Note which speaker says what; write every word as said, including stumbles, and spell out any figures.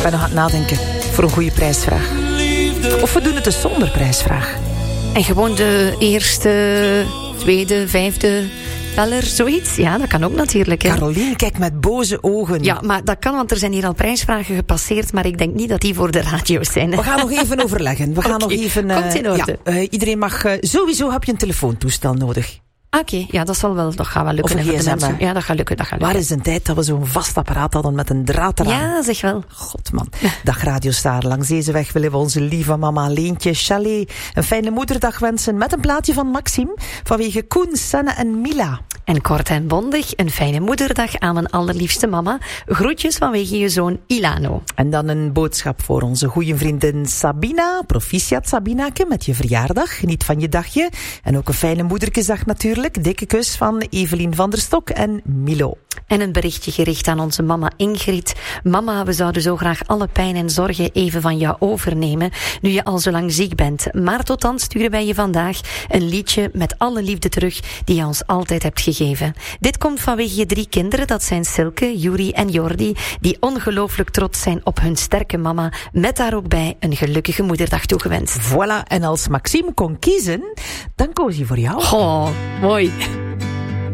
Speaker 1: ben nog aan het nadenken voor een goede prijsvraag. Of we doen het dus zonder prijsvraag.
Speaker 2: En gewoon de eerste, tweede, vijfde beller, zoiets. Ja, dat kan ook natuurlijk. Hè.
Speaker 1: Caroline kijkt met boze ogen.
Speaker 2: Ja, maar dat kan, want er zijn hier al prijsvragen gepasseerd, maar ik denk niet dat die voor de radio zijn. Hè.
Speaker 1: We gaan nog even overleggen. We gaan
Speaker 2: Okay,
Speaker 1: nog even... Uh,
Speaker 2: komt in orde.
Speaker 1: Ja, uh, iedereen mag... Uh, sowieso heb je een telefoontoestel nodig.
Speaker 2: Oké, okay, ja, dat zal wel, dat gaat wel lukken.
Speaker 1: Of een
Speaker 2: hè,
Speaker 1: gsm,
Speaker 2: mensen. Ja, dat gaat lukken, dat gaat lukken.
Speaker 1: Waar is een tijd dat we zo'n vast apparaat hadden met een draad eraan?
Speaker 2: Ja, zeg wel.
Speaker 1: God, man. Dag Radiostar. Langs deze weg willen we onze lieve mama Leentje Chalet een fijne moederdag wensen met een plaatje van Maxime vanwege Koen, Sanne en Mila.
Speaker 2: En kort en bondig, een fijne moederdag aan mijn allerliefste mama. Groetjes vanwege je zoon Ilano.
Speaker 1: En dan een boodschap voor onze goede vriendin Sabina. Proficiat Sabinake met je verjaardag. Geniet van je dagje. En ook een fijne moederkesdag natuurlijk. Dikke kus van Evelien van der Stok en Milo.
Speaker 2: En een berichtje gericht aan onze mama Ingrid. Mama, we zouden zo graag alle pijn en zorgen even van jou overnemen, nu je al zo lang ziek bent. Maar tot dan sturen wij je vandaag een liedje met alle liefde terug die je ons altijd hebt gegeven. Dit komt vanwege je drie kinderen, dat zijn Silke, Juri en Jordi, die ongelooflijk trots zijn op hun sterke mama, met daar ook bij een gelukkige moederdag toegewenst.
Speaker 1: Voilà, en als Maxime kon kiezen, dan koos hij voor jou.
Speaker 2: Oh, mooi.